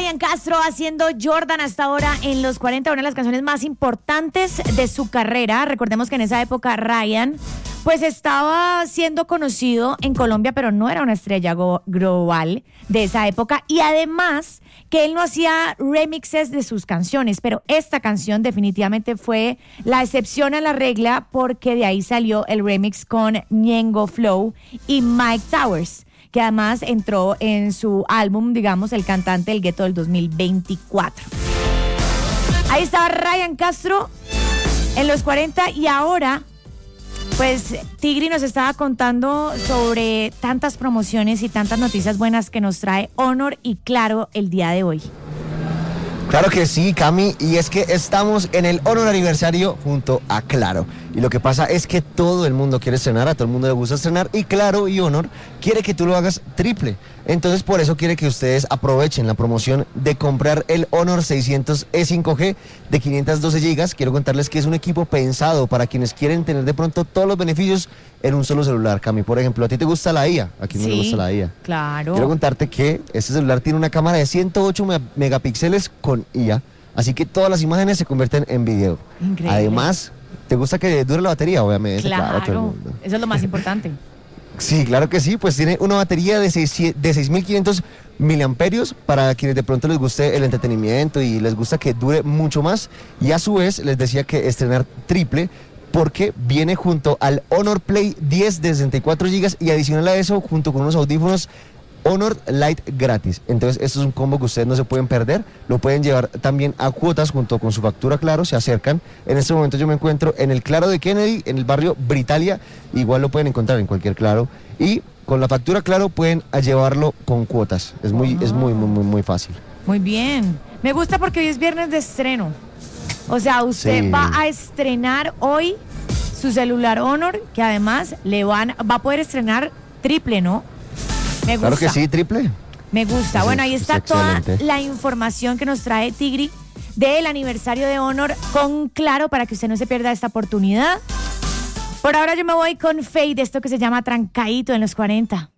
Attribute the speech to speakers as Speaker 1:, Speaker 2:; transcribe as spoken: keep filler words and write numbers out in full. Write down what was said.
Speaker 1: Ryan Castro haciendo Jordan hasta ahora en los cuarenta, una de las canciones más importantes de su carrera. Recordemos que en esa época Ryan pues estaba siendo conocido en Colombia, pero no era una estrella go- global de esa época. Y además que él no hacía remixes de sus canciones, pero esta canción definitivamente fue la excepción a la regla, porque de ahí salió el remix con Ñengo Flow y Mike Towers, que además entró en su álbum, digamos, El Cantante del Gueto del dos mil veinticuatro. Ahí estaba Ryan Castro en los cuarenta y ahora, pues, Tigri nos estaba contando sobre tantas promociones y tantas noticias buenas que nos trae Honor y Claro el día de hoy.
Speaker 2: Claro que sí, Cami, y es que estamos en el Honor Aniversario junto a Claro. Y lo que pasa es que todo el mundo quiere estrenar, a todo el mundo le gusta estrenar, y Claro y Honor quiere que tú lo hagas triple. Entonces por eso quiere que ustedes aprovechen la promoción de comprar el Honor seiscientos E cinco G de quinientos doce gigas. Quiero contarles que es un equipo pensado para quienes quieren tener de pronto todos los beneficios en un solo celular. Cami, por ejemplo, ¿a ti te gusta la I A? ¿A quién no le gusta la I A?
Speaker 1: Claro.
Speaker 2: Quiero contarte que este celular tiene una cámara de ciento ocho megapíxeles con I A, así que todas las imágenes se convierten en video.
Speaker 1: Increíble.
Speaker 2: Además, ¿te gusta que dure la batería? Obviamente.
Speaker 1: Claro,
Speaker 2: claro todo el mundo.
Speaker 1: Eso es lo más importante.
Speaker 2: Sí, claro que sí, pues tiene una batería de seis mil quinientos miliamperios para quienes de pronto les guste el entretenimiento y les gusta que dure mucho más. Y a su vez les decía que estrenar triple, porque viene junto al Honor Play diez de sesenta y cuatro gigas y adicional a eso, junto con unos audífonos Honor Lite gratis. Entonces esto es un combo que ustedes no se pueden perder. Lo pueden llevar también a cuotas junto con su factura Claro, se acercan. En este momento yo me encuentro en el Claro de Kennedy, en el barrio Britalia. Igual lo pueden encontrar en cualquier Claro. Y con la factura Claro pueden llevarlo con cuotas. Es muy, oh. es muy, muy, muy, muy fácil.
Speaker 1: Muy bien. Me gusta porque hoy es viernes de estreno. O sea, usted sí. va a estrenar hoy su celular Honor, que además le van, va a poder estrenar triple, ¿no? Me gusta.
Speaker 2: Claro que sí, triple.
Speaker 1: Me gusta.
Speaker 2: Sí,
Speaker 1: bueno, ahí está toda
Speaker 2: excelente.
Speaker 1: la información que nos trae Tigri del aniversario de Honor con Claro, para que usted no se pierda esta oportunidad. Por ahora yo me voy con Fade, esto que se llama Trancadito en los cuarenta.